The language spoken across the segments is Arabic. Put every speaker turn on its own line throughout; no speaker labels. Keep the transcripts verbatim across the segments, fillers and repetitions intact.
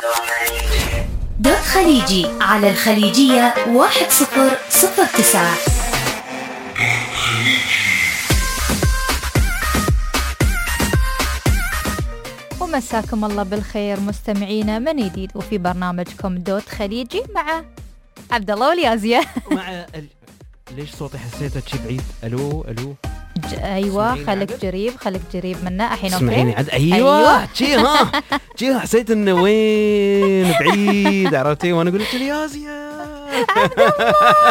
دوت خليجي على الخليجية واحد صفر صفر تسعة.
ومساكم الله بالخير مستمعينا من جديد وفي برنامجكم دوت خليجي مع عبد الله واليازية.
مع ال... ليش صوتي حسيته شي بعيد؟ الو الو
ج... ايوه خليك جريب خليك جريب منا الحين. اوكي
اسمعيني عاد. ايوه شي أيوة. ها شي حسيت انه وين بعيد، عرفتي؟ وانا اقول لك اليازية
عبد الله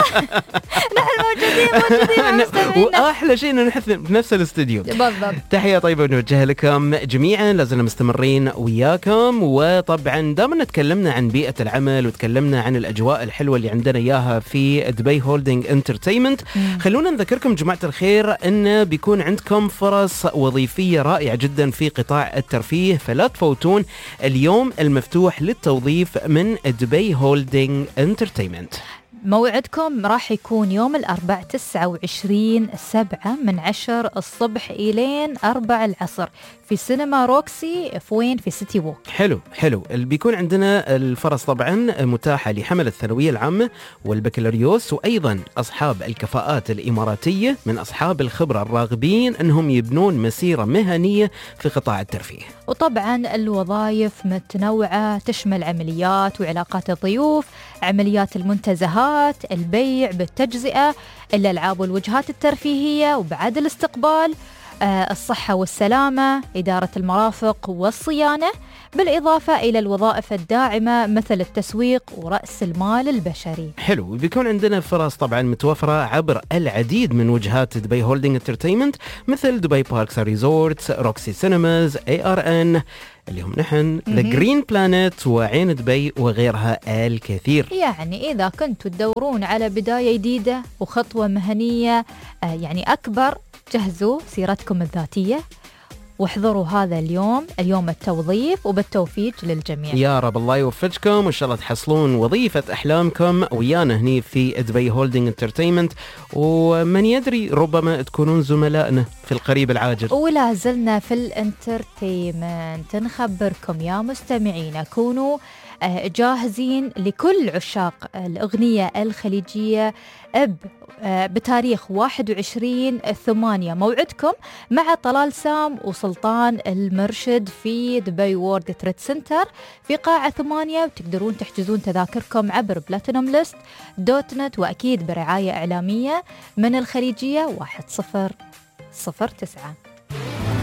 نحن موجودين موجودين مستمعينا.
واحلى شيء انه نحن بنفس الاستديو.
بالضبط.
تحيه طيبه نوجهها لكم جميعا، لازلنا مستمرين وياكم. وطبعا دائما تكلمنا عن بيئه العمل وتكلمنا عن الاجواء الحلوه اللي عندنا اياها في دبي هولدنج انترتينمنت. خلونا نذكركم جماعه الخير ان بيكون عندكم فرص وظيفيه رائعه جدا في قطاع الترفيه، فلا تفوتون اليوم المفتوح للتوظيف من دبي هولدنج انترتينمنت.
موعدكم راح يكون يوم الأربعاء تسعة وعشرين سبعة من عشر الصبح إلين أربع العصر في سينما روكسي في وين في سيتي ووك.
حلو حلو. اللي بيكون عندنا الفرص طبعا متاحة لحمل الثانوية العامة والبكالوريوس، وأيضا أصحاب الكفاءات الإماراتية من أصحاب الخبرة الراغبين أنهم يبنون مسيرة مهنية في قطاع الترفيه.
وطبعا الوظائف متنوعة تشمل عمليات وعلاقات الضيوف، عمليات المنتزهات، البيع بالتجزئة، الألعاب والوجهات الترفيهية، وبعد الاستقبال، آه الصحة والسلامة، إدارة المرافق والصيانة، بالإضافة إلى الوظائف الداعمة مثل التسويق ورأس المال البشري.
حلو. بيكون عندنا فرص طبعا متوفرة عبر العديد من وجهات دبي هولدنج انترتينمنت مثل دبي باركس ريزورتس، روكسي سينماز، اي ار ان اللي هم نحن، ذا جرين بلانت، وعين دبي وغيرها الكثير.
يعني إذا كنتوا تدورون على بداية جديدة وخطوة مهنية آه يعني أكبر، جهزوا سيرتكم الذاتية واحضروا هذا اليوم اليوم التوظيف، وبالتوفيق للجميع.
يا رب الله يوفقكم وإن شاء الله تحصلون وظيفة أحلامكم ويانا هني في دبي هولدنج انترتينمنت، ومن يدري ربما تكونون زملائنا في القريب العاجل.
ولا زلنا في الانترتينمنت نخبركم يا مستمعين كونوا جاهزين لكل عشاق الأغنية الخليجية اب بتاريخ واحد وعشرين ثمانية موعدكم مع طلال سام وسلطان المرشد في دبي وورد تريد سنتر في قاعة ثمانية، وتقدرون تحجزون تذاكركم عبر بلاتينوم ليست دوت نت، وأكيد برعاية إعلامية من الخليجية واحد صفر صفر تسعة.